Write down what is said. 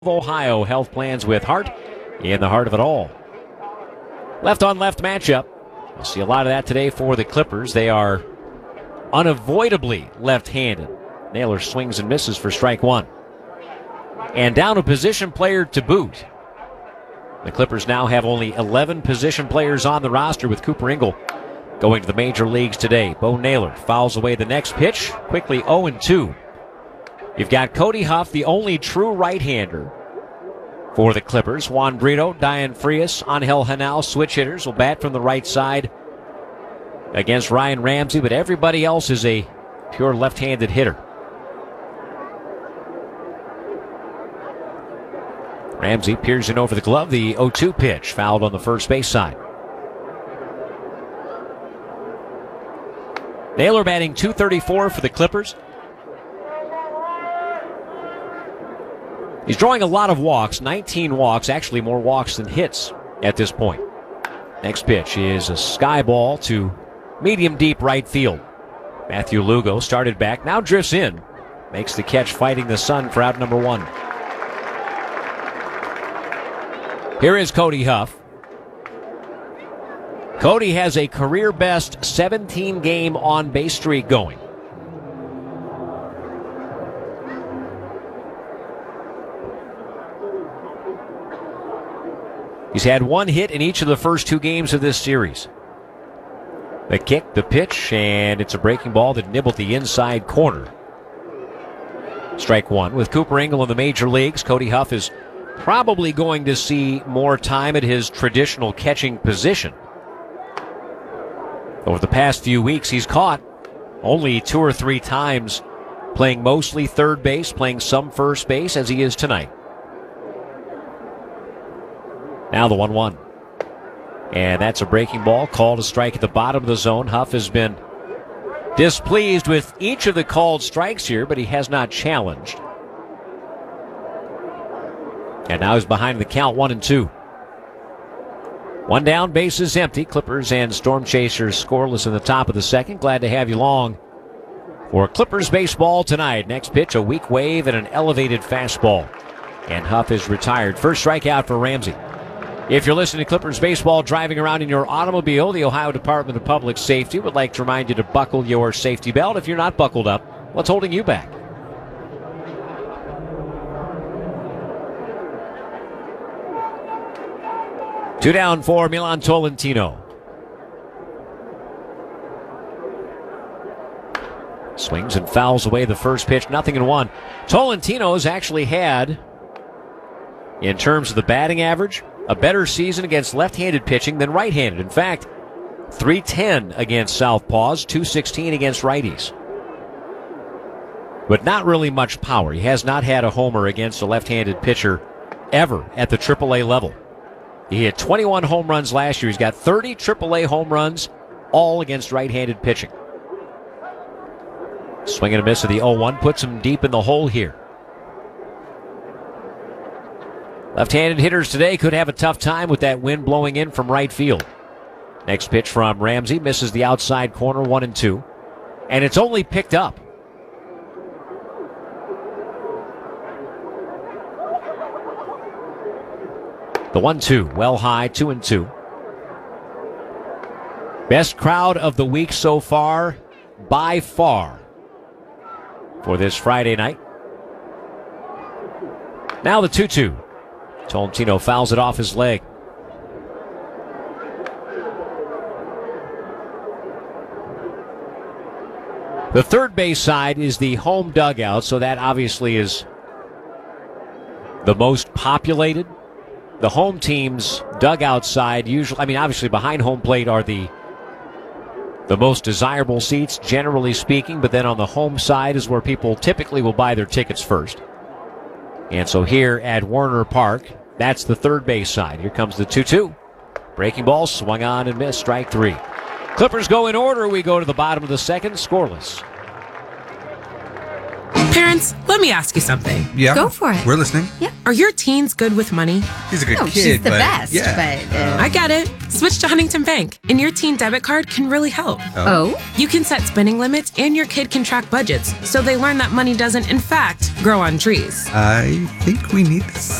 Ohio health plans with heart in the heart of it all. Left on left matchup. We'll see a lot of that today for the Clippers. They are unavoidably left-handed. Naylor swings and misses for strike one. And down a position player to boot. The Clippers now have only 11 position players on the roster, with Cooper Ingle going to the major leagues today. Bo Naylor fouls away the next pitch, quickly 0-2. You've got Cody Huff, the only true right-hander for the Clippers. Juan Brito, Diane Frias, Angel Hanal, switch hitters, will bat from the right side against Ryan Ramsey, but everybody else is a pure left-handed hitter. Ramsey peers in over the glove, the 0-2 pitch, fouled on the first base side. Naylor batting .234 for the Clippers. He's drawing a lot of walks, 19 walks, actually more walks than hits at this point. Next pitch is a sky ball to medium deep right field. Matthew Lugo started back, now drifts in, makes the catch fighting the sun for out number one. Here is Cody Huff. Cody has a career best 17-game on-base streak going. He's had one hit in each of the first two games of this series. The kick, the pitch, and it's a breaking ball that nibbled the inside corner. Strike one. With Cooper Ingle in the major leagues, Cody Huff is probably going to see more time at his traditional catching position. Over the past few weeks, he's caught only 2 or 3 times, playing mostly third base, playing some first base, as he is tonight. Now the 1-1. And that's a breaking ball, called a strike at the bottom of the zone. Huff has been displeased with each of the called strikes here, but he has not challenged. And now he's behind the count, 1-2. One down, bases empty. Clippers and Storm Chasers scoreless in the top of the second. Glad to have you along for Clippers baseball tonight. Next pitch, a weak wave and an elevated fastball. And Huff is retired. First strikeout for Ramsey. If you're listening to Clippers baseball driving around in your automobile, the Ohio Department of Public Safety would like to remind you to buckle your safety belt. If you're not buckled up, what's holding you back? Two down for Milan Tolentino. Swings and fouls away the first pitch, 0-1. Tolentino has actually had, in terms of the batting average, a better season against left-handed pitching than right-handed. In fact, .310 against southpaws, .216 against righties. But not really much power. He has not had a homer against a left-handed pitcher ever at the AAA level. He hit 21 home runs last year. He's got 30 AAA home runs, all against right-handed pitching. Swing and a miss of the 0-1 puts him deep in the hole here. Left-handed hitters today could have a tough time with that wind blowing in from right field. Next pitch from Ramsey, misses the outside corner, 1-2. And it's only picked up. The 1-2, well high, 2-2. Best crowd of the week so far, by far, for this Friday night. Now the 2-2. Tolentino fouls it off his leg. The third base side is the home dugout, so that obviously is the most populated. The home team's dugout side usually, obviously behind home plate are the most desirable seats, generally speaking, but then on the home side is where people typically will buy their tickets first. And so here at Werner Park, that's the third base side. Here comes the 2-2. Breaking ball, swung on and missed, strike 3. Clippers go in order. We go to the bottom of the second, scoreless. Parents, let me ask you something. Yeah. Go for it. We're listening. Yeah. Are your teens good with money? He's a good No, kid. she's the but, best, Yeah. but... I get it. Switch to Huntington Bank, and your teen debit card can really help. Oh? You can set spending limits, and your kid can track budgets, so they learn that money doesn't, in fact, grow on trees. I think we need to